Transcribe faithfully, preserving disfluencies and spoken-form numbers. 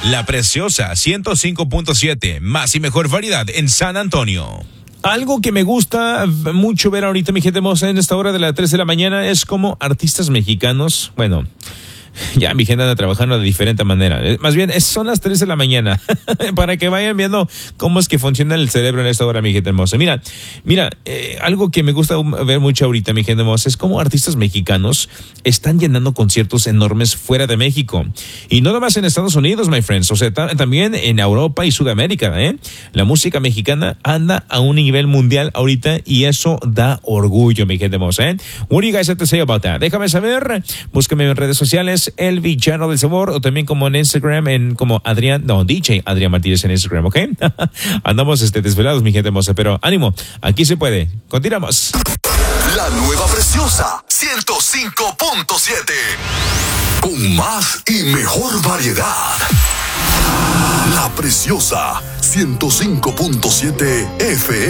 La Preciosa ciento cinco punto siete, más y mejor variedad en San Antonio. Algo que me gusta mucho ver ahorita, mi gente hermosa, en esta hora de las tres de la mañana es como artistas mexicanos, bueno, ya mi gente anda trabajando de diferente manera. Más bien, es, son las tres de la mañana. Para que vayan viendo cómo es que funciona el cerebro en esta hora, mi gente hermosa. Mira, mira, eh, algo que me gusta ver mucho ahorita, mi gente hermosa, es cómo artistas mexicanos están llenando conciertos enormes fuera de México. Y no nomás en Estados Unidos, my friends. O sea, ta- también en Europa y Sudamérica, ¿eh? La música mexicana anda a un nivel mundial ahorita y eso da orgullo, mi gente hermosa, ¿eh? What do you guys have to say about that? Déjame saber. Búscame en redes sociales. El Villano del Sabor, o también como en Instagram, en como Adrián, no, D J Adrián Martínez en Instagram, ¿ok? Andamos este, desvelados, mi gente hermosa, pero ánimo, aquí se puede. Continuamos. La nueva Preciosa ciento cinco punto siete. Con más y mejor variedad. La Preciosa ciento cinco punto siete F M.